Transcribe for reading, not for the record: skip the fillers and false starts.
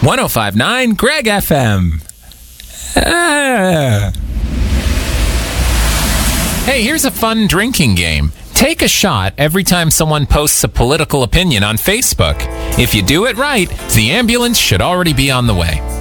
105.9 Greg FM. Hey, here's a fun drinking game. Take a shot every time someone posts a political opinion on Facebook. If you do it right, the ambulance should already be on the way.